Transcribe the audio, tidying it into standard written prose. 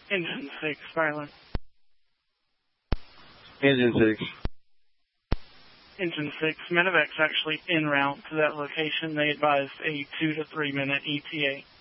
Engine 6, silent. Engine 6. Engine 6, medevac's actually en route to that location. They advised a 2 to 3 minute ETA.